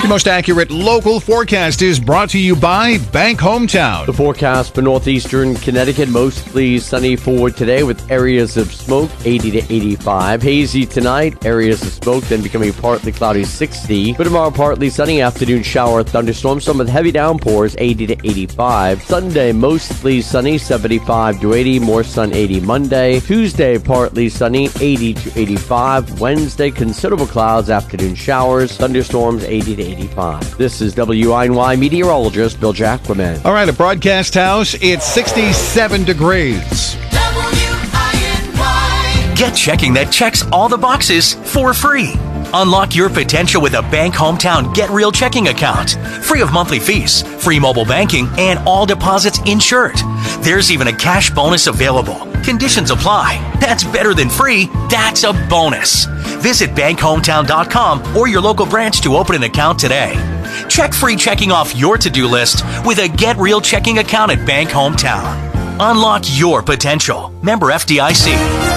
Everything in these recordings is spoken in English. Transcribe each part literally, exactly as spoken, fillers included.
The most accurate local forecast is brought to you by Bank Hometown. The forecast for northeastern Connecticut, mostly sunny for today with areas of smoke, eighty to eighty-five. Hazy tonight, areas of smoke, then becoming partly cloudy, sixty. For tomorrow, partly sunny, afternoon shower, thunderstorms, some with heavy downpours, eighty to eighty-five. Sunday, mostly sunny, seventy-five to eighty. More sun, eighty Monday. Tuesday, partly sunny, eighty to eighty-five. Wednesday, considerable clouds, afternoon showers, thunderstorms, eighty to eighty-five. This is W I N Y meteorologist Bill Jacquemin. All right, at Broadcast House, it's sixty-seven degrees. Get checking that checks all the boxes for free. Unlock your potential with a Bank Hometown Get Real checking account. Free of monthly fees, free mobile banking, and all deposits insured. There's even a cash bonus available. Conditions apply. That's better than free. That's a bonus. Visit bank hometown dot com or your local branch to open an account today. Check free checking off your to-do list with a Get Real checking account at Bank Hometown. Unlock your potential. Member F D I C.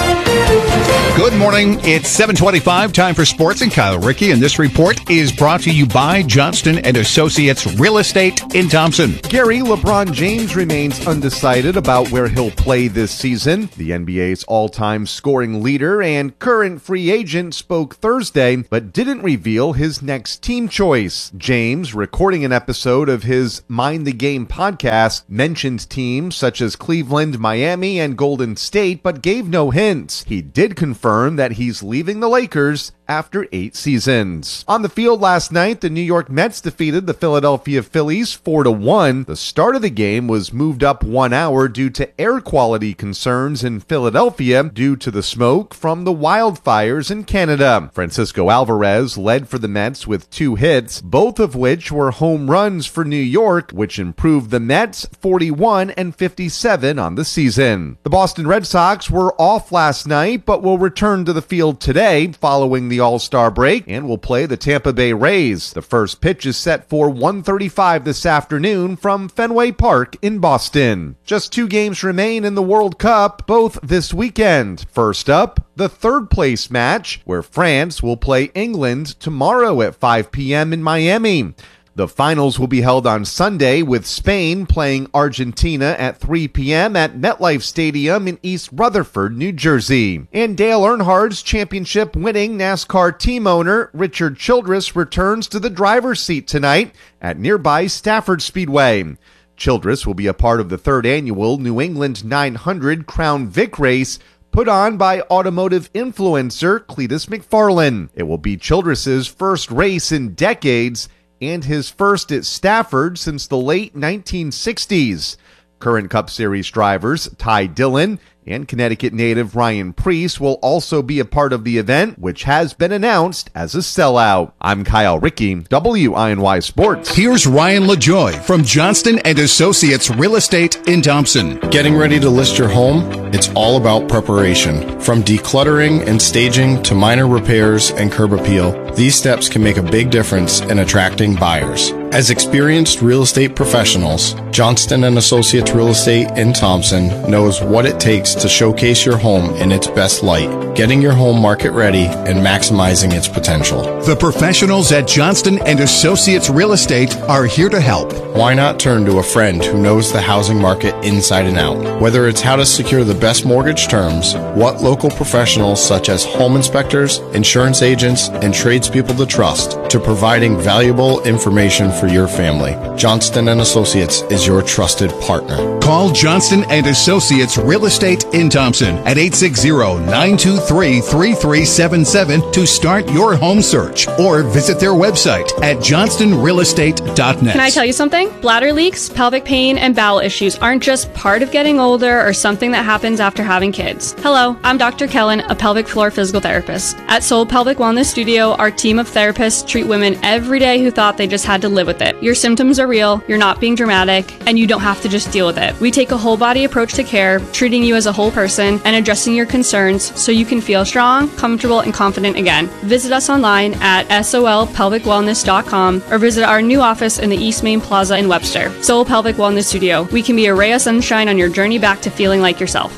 Good morning. It's seven twenty-five. Time for sports and Kyle Rickey. And this report is brought to you by Johnston and Associates Real Estate in Thompson. Gary, LeBron James remains undecided about where he'll play this season. The N B A's all-time scoring leader and current free agent spoke Thursday, but didn't reveal his next team choice. James, recording an episode of his Mind the Game podcast, mentioned teams such as Cleveland, Miami, and Golden State, but gave no hints. He did confirm that he's leaving the Lakers after eight seasons. On the field last night, the New York Mets defeated the Philadelphia Phillies four to one. The start of the game was moved up one hour due to air quality concerns in Philadelphia due to the smoke from the wildfires in Canada. Francisco Alvarez led for the Mets with two hits, both of which were home runs for New York, which improved the Mets forty-one and fifty-seven on the season. The Boston Red Sox were off last night, but will return to the field today following the All-Star break and will play the Tampa Bay Rays. The first pitch is set for one thirty-five this afternoon from Fenway Park in Boston. Just two games remain in the World Cup, both this weekend. First up, the third place match, where France will play England tomorrow at five p.m. in Miami. The finals will be held on Sunday, with Spain playing Argentina at three p.m. at MetLife Stadium in East Rutherford, New Jersey. And Dale Earnhardt's championship-winning NASCAR team owner Richard Childress returns to the driver's seat tonight at nearby Stafford Speedway. Childress will be a part of the third annual New England nine hundred Crown Vic race, put on by automotive influencer Cletus McFarlane. It will be Childress's first race in decades and his first at Stafford since the late nineteen sixties. Current Cup Series drivers Ty Dillon and Connecticut native Ryan Preece will also be a part of the event, which has been announced as a sellout. I'm Kyle Rickey, W I N Y Sports. Here's Ryan LaJoy from Johnston and Associates Real Estate in Thompson. Getting ready to list your home? It's all about preparation. From decluttering and staging to minor repairs and curb appeal, these steps can make a big difference in attracting buyers. As experienced real estate professionals, Johnston and Associates Real Estate in Thompson knows what it takes to showcase your home in its best light, getting your home market ready and maximizing its potential. The professionals at Johnston and Associates Real Estate are here to help. Why not turn to a friend who knows the housing market inside and out? Whether it's how to secure the best mortgage terms, what local professionals such as home inspectors, insurance agents, and tradespeople to trust, to providing valuable information for your family, Johnston and Associates is your trusted partner. Call Johnston and Associates Real Estate in Thompson at eight six zero, nine two three, three three seven seven to start your home search, or visit their website at johnston real estate dot net. Can I tell you something? Bladder leaks, pelvic pain, and bowel issues aren't just part of getting older or something that happens after having kids. Hello, I'm Doctor Kellen, a pelvic floor physical therapist. At Soul Pelvic Wellness Studio, our team of therapists treat women every day who thought they just had to live with it. Your symptoms are real, you're not being dramatic, and you don't have to just deal with it. We take a whole body approach to care, treating you as a whole person and addressing your concerns so you can feel strong, comfortable, and confident again. Visit us online at sol pelvic wellness dot com or visit our new office in the East Main Plaza in Webster. Soul Pelvic Wellness Studio. We can be a ray of sunshine on your journey back to feeling like yourself.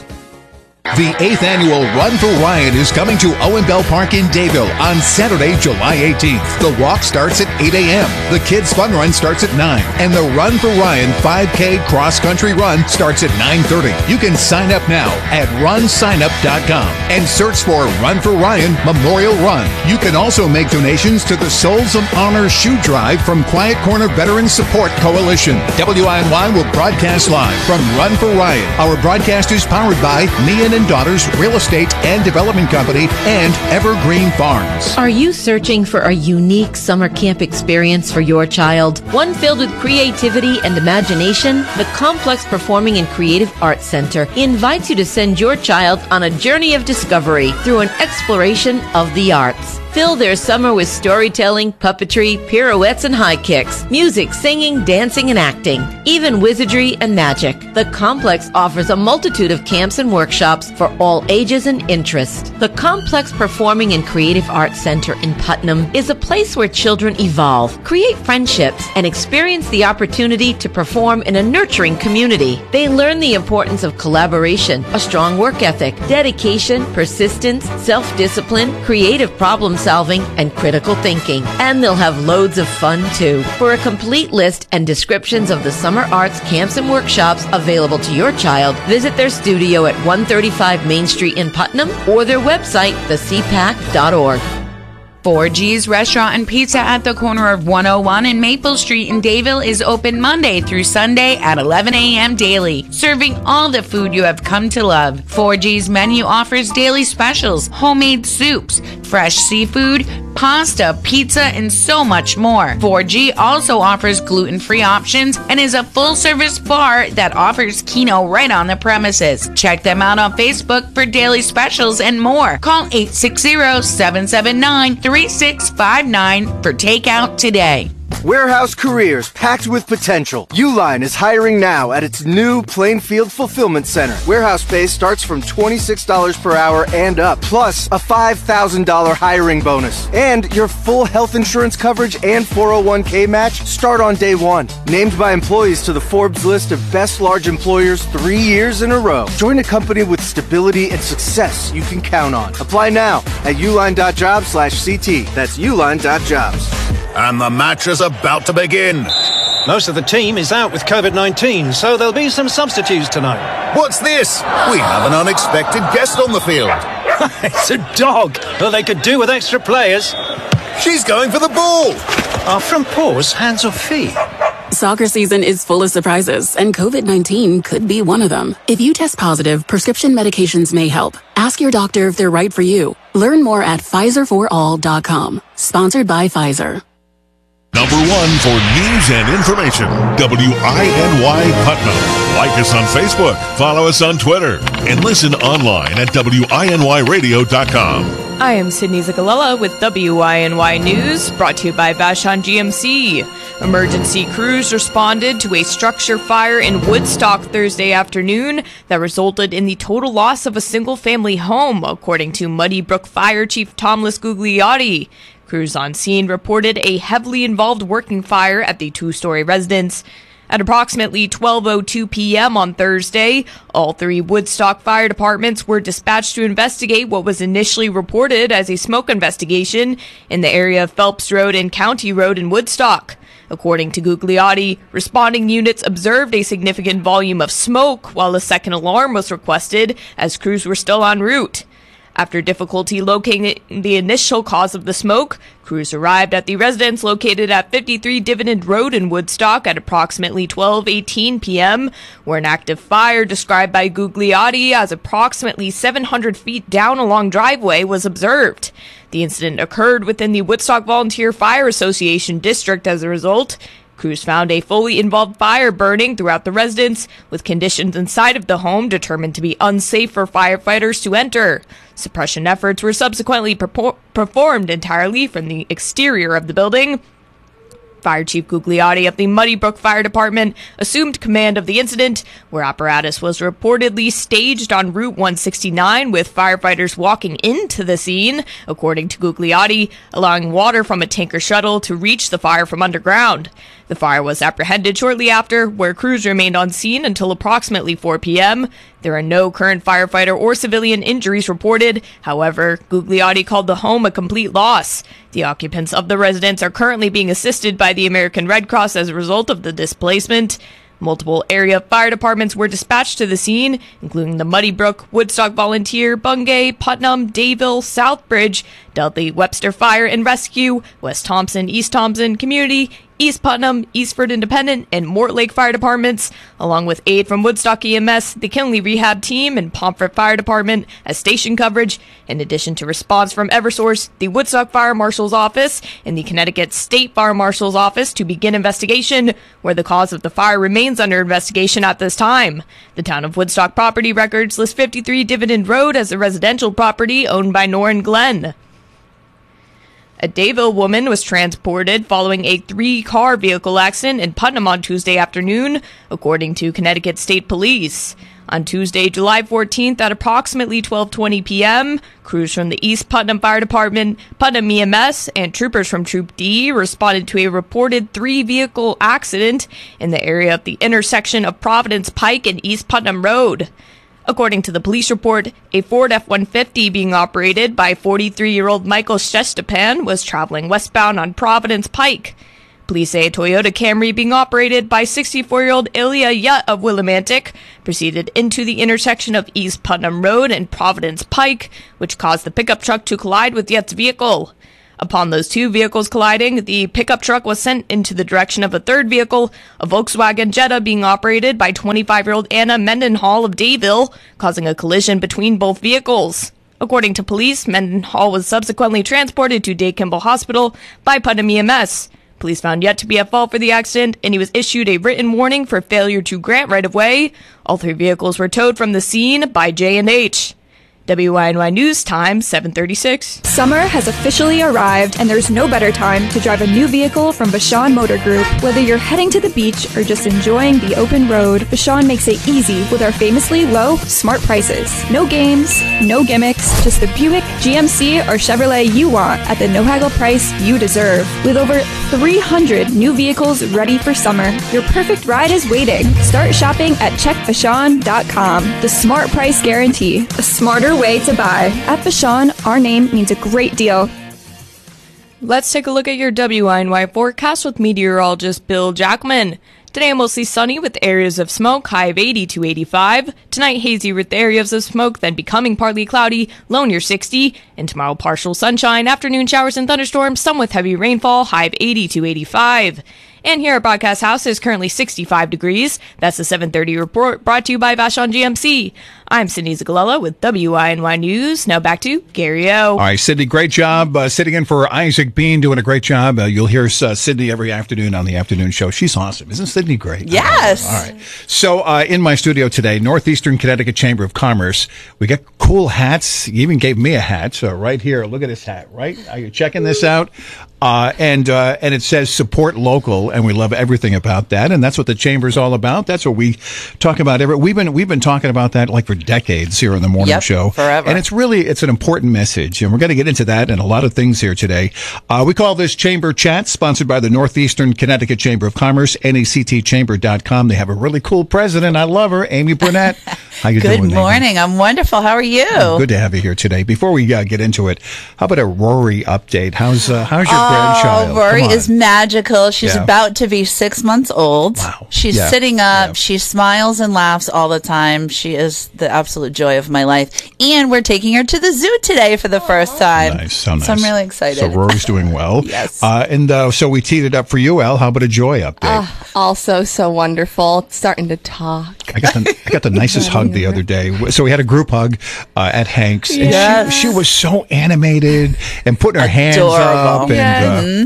The eighth annual Run for Ryan is coming to Owen Bell Park in Dayville on Saturday, July eighteenth. The walk starts at eight a.m. The Kids Fun Run starts at nine, and the Run for Ryan five K Cross Country Run starts at nine thirty. You can sign up now at run sign up dot com and search for Run for Ryan Memorial Run. You can also make donations to the Souls of Honor Shoe Drive from Quiet Corner Veterans Support Coalition. W I N Y will broadcast live from Run for Ryan. Our broadcast is powered by Meehan and Daughters Real Estate and Development Company and Evergreen Farms. Are you searching for a unique summer camp experience for your child? One filled with creativity and imagination? The Complex Performing and Creative Arts Center invites you to send your child on a journey of discovery through an exploration of the arts. Fill their summer with storytelling, puppetry, pirouettes and high kicks, music, singing, dancing and acting, even wizardry and magic. The Complex offers a multitude of camps and workshops for all ages and interests. The Complex Performing and Creative Arts Center in Putnam is a place where children evolve, create friendships, and experience the opportunity to perform in a nurturing community. They learn the importance of collaboration, a strong work ethic, dedication, persistence, self-discipline, creative problem solving, and critical thinking. And they'll have loads of fun too. For a complete list and descriptions of the summer arts camps and workshops available to your child, visit their studio at one thirty-five Main Street in Putnam or their website, the c pac dot org. four G's Restaurant and Pizza at the corner of one oh one and Maple Street in Dayville is open Monday through Sunday at eleven a.m. daily, serving all the food you have come to love. four G's menu offers daily specials, homemade soups, fresh seafood, pasta, pizza, and so much more. four G also offers gluten-free options and is a full-service bar that offers Keno right on the premises. Check them out on Facebook for daily specials and more. Call eight six zero, seven seven nine, three six five nine for takeout today. Warehouse careers packed with potential. Uline is hiring now at its new Plainfield Fulfillment Center. Warehouse pay starts from twenty-six dollars per hour and up, plus a five thousand dollars hiring bonus. And your full health insurance coverage and four oh one k match start on day one. Named by employees to the Forbes list of best large employers three years in a row. Join a company with stability and success you can count on. Apply now at uline.job slash CT. That's uline.jobs. And the match is about to begin. Most of the team is out with COVID nineteen, so there'll be some substitutes tonight. What's this? We have an unexpected guest on the field. It's a dog. Well, they could do with extra players. She's going for the ball. Are front paws hands or feet? Soccer season is full of surprises, and COVID nineteen could be one of them. If you test positive, prescription medications may help. Ask your doctor if they're right for you. Learn more at Pfizer for all dot com. Sponsored by Pfizer. Number one for news and information, W I N Y Putnam. Like us on Facebook, follow us on Twitter, and listen online at W I N Y radio dot com. I am Sydney Zagalella with W I N Y News, brought to you by Vashon G M C. Emergency crews responded to a structure fire in Woodstock Thursday afternoon that resulted in the total loss of a single-family home, according to Muddy Brook Fire Chief Thomas Gugliotti. Crews on scene reported a heavily involved working fire at the two-story residence. At approximately twelve oh two p.m. on Thursday, all three Woodstock fire departments were dispatched to investigate what was initially reported as a smoke investigation in the area of Phelps Road and County Road in Woodstock. According to Gugliotti, responding units observed a significant volume of smoke while a second alarm was requested as crews were still en route. After difficulty locating the initial cause of the smoke, crews arrived at the residence located at fifty-three Dividend Road in Woodstock at approximately twelve eighteen p.m., where an active fire described by Gugliotti as approximately seven hundred feet down a long driveway was observed. The incident occurred within the Woodstock Volunteer Fire Association district. As a result, crews found a fully involved fire burning throughout the residence, with conditions inside of the home determined to be unsafe for firefighters to enter. Suppression efforts were subsequently perpo- performed entirely from the exterior of the building. Fire Chief Gugliotti of the Muddy Brook Fire Department assumed command of the incident, where apparatus was reportedly staged on Route one sixty-nine with firefighters walking into the scene, according to Gugliotti, allowing water from a tanker shuttle to reach the fire from underground. The fire was apprehended shortly after, where crews remained on scene until approximately four p.m. There are no current firefighter or civilian injuries reported. However, Gugliotti called the home a complete loss. The occupants of the residence are currently being assisted by the American Red Cross as a result of the displacement. Multiple area fire departments were dispatched to the scene, including the Muddy Brook, Woodstock Volunteer, Bungay, Putnam, Dayville, Southbridge, Dudley, Webster Fire and Rescue, West Thompson, East Thompson Community, East Putnam, Eastford Independent, and Mortlake Fire Departments, along with aid from Woodstock E M S, the Kinley Rehab Team, and Pomfret Fire Department as station coverage, in addition to response from Eversource, the Woodstock Fire Marshal's Office, and the Connecticut State Fire Marshal's Office to begin investigation, where the cause of the fire remains under investigation at this time. The town of Woodstock property records list fifty-three Dividend Road as a residential property owned by Norrin Glenn. A Dayville woman was transported following a three-car vehicle accident in Putnam on Tuesday afternoon, according to Connecticut State Police. On Tuesday, July fourteenth, at approximately twelve twenty p.m., crews from the East Putnam Fire Department, Putnam E M S, and troopers from Troop D responded to a reported three-vehicle accident in the area of the intersection of Providence Pike and East Putnam Road. According to the police report, a Ford F one fifty being operated by forty-three-year-old Michael Shestepan was traveling westbound on Providence Pike. Police say a Toyota Camry being operated by sixty-four-year-old Ilya Yut of Willimantic proceeded into the intersection of East Putnam Road and Providence Pike, which caused the pickup truck to collide with Yut's vehicle. Upon those two vehicles colliding, the pickup truck was sent into the direction of a third vehicle, a Volkswagen Jetta being operated by twenty-five-year-old Anna Mendenhall of Dayville, causing a collision between both vehicles. According to police, Mendenhall was subsequently transported to Day Kimball Hospital by Putnam E M S. Police found Yet to be at fault for the accident, and he was issued a written warning for failure to grant right-of-way. All three vehicles were towed from the scene by J and H. W I N Y News Time, seven thirty-six. Summer has officially arrived, and there's no better time to drive a new vehicle from Vashon Motor Group. Whether you're heading to the beach or just enjoying the open road, Vashon makes it easy with our famously low, smart prices. No games, no gimmicks, just the Buick, G M C, or Chevrolet you want at the no-haggle price you deserve. With over three hundred new vehicles ready for summer, your perfect ride is waiting. Start shopping at check vashon dot com. The smart price guarantee. A smarter way to buy. At Vashon, our name means a great deal. Let's take a look at your W I N Y forecast with meteorologist Bill Jackman. Today, mostly sunny with areas of smoke, high of eighty to eighty-five. Tonight, hazy with areas of smoke, then becoming partly cloudy, low near sixty. And tomorrow, partial sunshine, afternoon showers and thunderstorms, some with heavy rainfall, high of eighty to eighty-five. And here at Broadcast House is currently sixty-five degrees. That's the seven thirty report brought to you by Vashon G M C. I'm Sydney Zagalella with W I N Y News. Now back to Gary O. All right, Sydney, great job uh, sitting in for Isaac Bean, doing a great job. Uh, you'll hear uh, Sydney every afternoon on the afternoon show. She's awesome. Isn't Sydney great? Yes. All right. So uh, in my studio today, Northeastern Connecticut Chamber of Commerce, we got cool hats. You even gave me a hat. So right here, look at this hat, right? Are you checking this out? Uh, and uh, and it says support local, and we love everything about that. And that's what the Chamber's all about. That's what we talk about. Every we've been we've been talking about that like for decades here on the morning yep, show. Forever. And it's really it's an important message, and we're going to get into that and a lot of things here today. Uh, we call this Chamber Chat, sponsored by the Northeastern Connecticut Chamber of Commerce, N E C T chamber dot com. They have a really cool president. I love her, Amy Burnett. How you Good doing? Good morning. Amy? I'm wonderful. How are you? Oh, good to have you here today. Before we uh, get into it, how about a Rory update? How's uh, how's your oh, grandchild? Rory is magical. She's yeah. about to be six months old. Wow. She's yeah. sitting up. Yeah. She smiles and laughs all the time. She is the absolute joy of my life. And we're taking her to the zoo today for the first time. Nice, so nice. So I'm really excited. So Rory's doing well. Yes. Uh, and uh, so we teed it up for you, Al. How about a joy update? Uh, also so wonderful. It's starting to talk. I got the, I got the nicest hug the other day. So we had a group hug uh, at Hank's. And yes. she, she was so animated and putting her hands Adorable. up. And, yes. uh,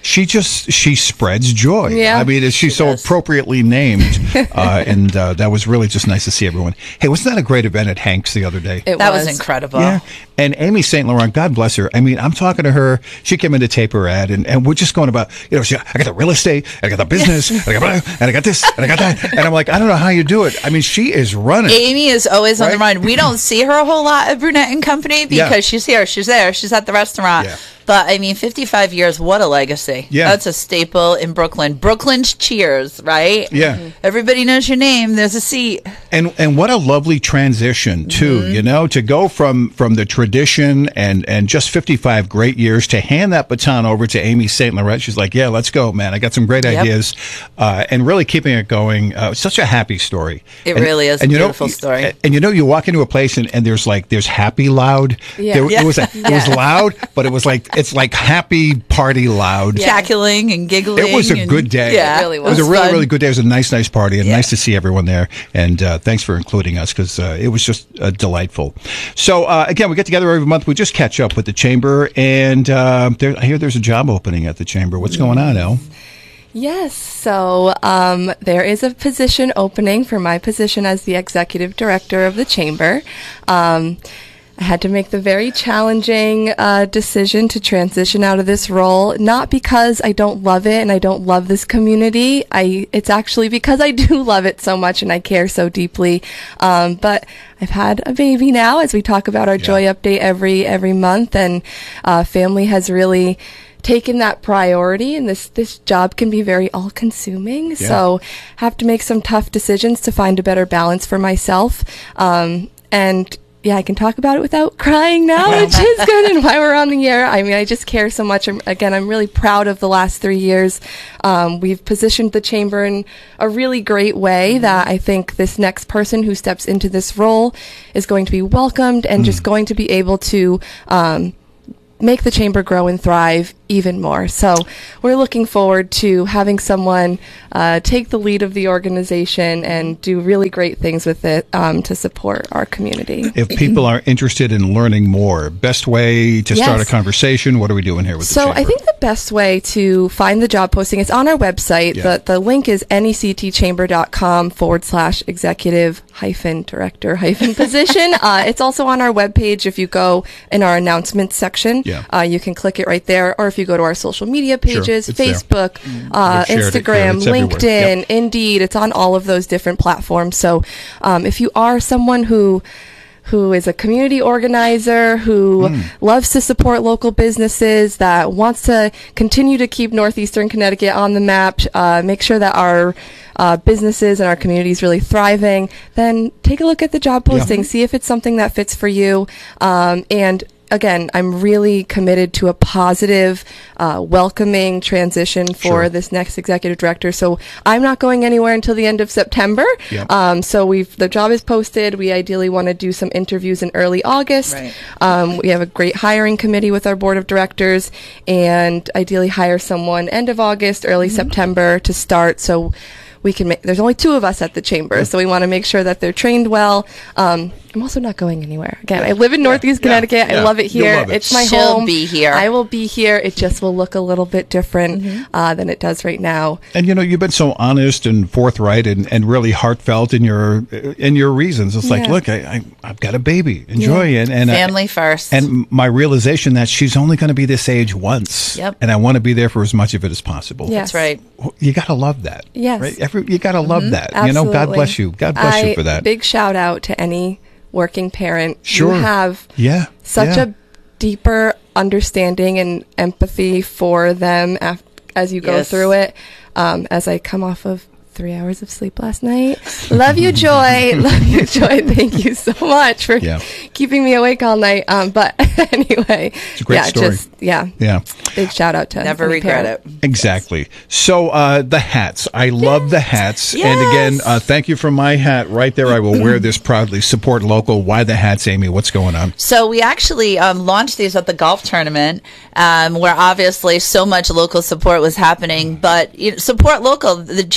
she just she spreads joy. Yeah, I mean, she's she so does. appropriately named, uh, and uh, that was really just nice to see everyone. Hey, wasn't that a great event at Hank's the other day? It that was. was incredible. Yeah, and Amy Saint Laurent, God bless her. I mean, I'm talking to her. She came in to tape her ad, and, and we're just going about, you know, she, I got the real estate, I got the business, and I got blah, and I got this, and I got that, and I'm like, I don't know how you do it. I mean, she is running. Amy is always right? on the run. We don't see her a whole lot at Brunette and Company because yeah. she's here, she's there, she's at the restaurant. Yeah. But, I mean, fifty-five years, what a legacy. Yeah. That's a staple in Brooklyn. Brooklyn's Cheers, right? Yeah. Mm-hmm. Everybody knows your name. There's a seat. And and what a lovely transition, too, mm-hmm. you know, to go from, from the tradition and, and just fifty-five great years to hand that baton over to Amy Saint Laurent. She's like, yeah, let's go, man. I got some great yep. ideas. Uh, and really keeping it going. Uh, such a happy story. It and, really is and a you beautiful know, story. And, you know, you walk into a place and, and there's like, there's happy loud. Yeah. There, yeah. It, was a, it was loud, but it was like, it's like happy party loud. Yeah. Cackling and giggling. It was a and, good day. Yeah, it really was. It was a really, fun. really good day. It was a nice, nice party, and yeah. nice to see everyone there. And uh, thanks for including us, because uh, it was just uh, delightful. So, uh, again, we get together every month. We just catch up with the Chamber, and uh, there, I hear there's a job opening at the Chamber. What's going on, Elle? Yes, so um, there is a position opening for my position as the executive director of the Chamber. Um, I had to make the very challenging uh, decision to transition out of this role, not because I don't love it and I don't love this community. I it's actually because I do love it so much and I care so deeply. Um, but I've had a baby now, as we talk about our yeah. Joy Update every every month, and uh, family has really taken that priority, and this this job can be very all-consuming. Yeah. So have to make some tough decisions to find a better balance for myself. Um, and yeah, I can talk about it without crying now, which is good. And while we're on the air, I mean, I just care so much. I'm, again, I'm really proud of the last three years. Um, we've positioned the Chamber in a really great way mm-hmm. that I think this next person who steps into this role is going to be welcomed and mm. just going to be able to um, make the Chamber grow and thrive even more. So we're looking forward to having someone uh, take the lead of the organization and do really great things with it um, to support our community. If people are interested in learning more, best way to yes. start a conversation, what are we doing here with so the Chamber? I think the best way to find the job posting is on our website. Yeah. The, the link is nectchamber.com forward slash executive hyphen director hyphen position. uh, it's also on our webpage. If you go in our announcements section, yeah. uh, you can click it right there. Or if you go to our social media pages, sure, Facebook, uh, Instagram, LinkedIn, yep. Indeed, it's on all of those different platforms. So um, if you are someone who who is a community organizer, who mm. loves to support local businesses, that wants to continue to keep Northeastern Connecticut on the map, uh, make sure that our uh, businesses and our community is really thriving, then take a look at the job posting, yeah. see if it's something that fits for you. Um, and Again, I'm really committed to a positive, uh, welcoming transition for sure. this next executive director. So I'm not going anywhere until the end of September. Yep. Um, so we've the job is posted. We ideally want to do some interviews in early August. Right. Um, we have a great hiring committee with our board of directors, and ideally hire someone end of August, early mm-hmm. September to start. So we can make, there's only two of us at the Chamber, so we want to make sure that they're trained well. Um, I'm also not going anywhere. Again, I live in Northeast yeah, Connecticut. Yeah, I love it here. Love it. It's my She'll home. She'll be here. I will be here. It just will look a little bit different mm-hmm. uh, than it does right now. And you know, you've been so honest and forthright and, and really heartfelt in your in your reasons. It's yeah. like, look, I, I I've got a baby. Enjoy yeah. it. And family I, first. And my realization that she's only going to be this age once. Yep. And I want to be there for as much of it as possible. Yes. That's right. You got to love that. Yes. Right? Every, you got to love mm-hmm. that. Absolutely. You know, God bless you. God bless I, you for that. Big shout out to any working parent. Sure. You have yeah. such yeah. a deeper understanding and empathy for them af- as you go yes. through it. Um, as I come off of three hours of sleep last night. Love you, Joy. Love you, Joy. Thank you so much for yeah. keeping me awake all night. Um, but anyway, it's a great yeah, story. Just, yeah, yeah. Big shout out to never regret parent. it. Exactly. So uh, the hats, I love yes. the hats, yes. and again, uh, thank you for my hat right there. I will wear this proudly. Support local. Why the hats, Amy? What's going on? So we actually um, launched these at the golf tournament, um, where obviously so much local support was happening. But you know, support local. The Chamber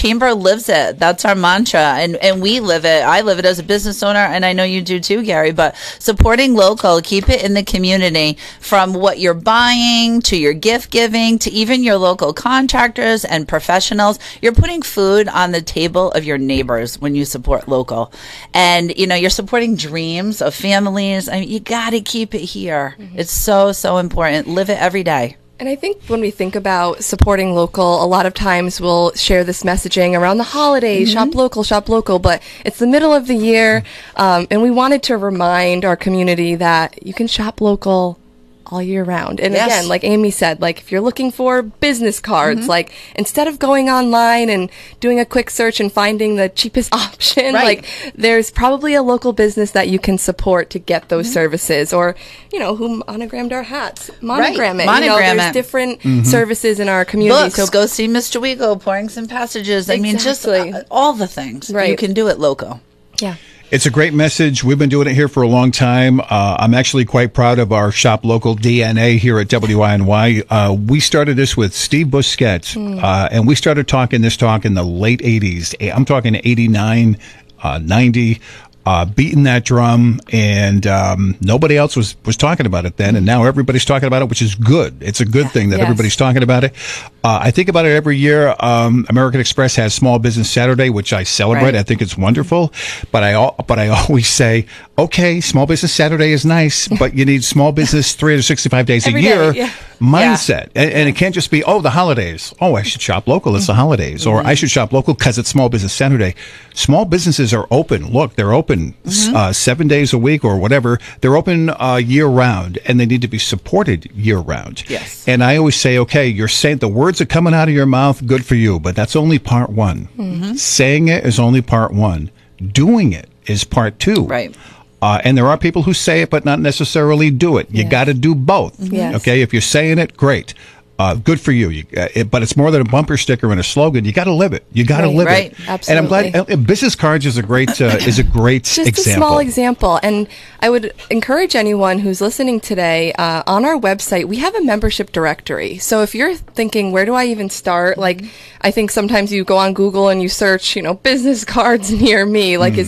lives it. That's our mantra, and and we live it. I live it as a business owner, and I know you do too, Gary. But supporting local, keep it in the community, from what you're buying to your gift giving to even your local contractors and professionals. You're putting food on the table of your neighbors when you support local, and you know you're supporting dreams of families. I mean, you got to keep it here. Mm-hmm. It's so so important. Live it every day. And I think when we think about supporting local, a lot of times we'll share this messaging around the holidays, mm-hmm. shop local, shop local, but it's the middle of the year, um, and we wanted to remind our community that you can shop local all year round. And yes. again, like Amy said, like if you're looking for business cards, mm-hmm. like instead of going online and doing a quick search and finding the cheapest option, right. like there's probably a local business that you can support to get those mm-hmm. services, or, you know, who monogrammed our hats. Monogram right. it. Monogram you know, there's it. different mm-hmm. services in our community. Books, so go see Mister Wigo, Pouring Some Passages. I exactly. mean, just uh, all the things. Right. You can do it local. Yeah. It's a great message. We've been doing it here for a long time. Uh, I'm actually quite proud of our Shop Local D N A here at W I N Y. Uh, we started this with Steve Busquets, mm. uh, and we started talking this talk in the late eighties. I'm talking eighty-nine, uh, ninety. Uh, beating that drum, and um, nobody else was, was talking about it then, and now everybody's talking about it, which is good. It's a good yeah, thing that yes. everybody's talking about it. Uh, I think about it every year. Um, American Express has Small Business Saturday, which I celebrate. Right. I think it's wonderful, but I but I always say, okay, Small Business Saturday is nice, but you need small business three hundred sixty-five days every a year day, yeah. mindset, yeah. And, and it can't just be, oh, the holidays. Oh, I should shop local. It's the holidays, or I should shop local because it's Small Business Saturday. Small businesses are open. Look, they're open. Mm-hmm. Uh, seven days a week or whatever. They're open uh, year round, and they need to be supported year round. Yes. And I always say, okay, you're saying the words are coming out of your mouth, good for you, but that's only part one. Mm-hmm. Saying it is only part one. Doing it is part two. Right. Uh, and there are people who say it but not necessarily do it. You yes. got to do both. Yes. Okay, if you're saying it, great. Uh, good for you. you uh, it, but it's more than a bumper sticker and a slogan. You got to live it. You got to right, live right. it. Absolutely. And I'm glad uh, business cards is a great uh, is a great Just example. Just a small example. And I would encourage anyone who's listening today, uh, on our website, we have a membership directory. So if you're thinking, where do I even start? Like, I think sometimes you go on Google and you search, you know, business cards near me. Like, mm. is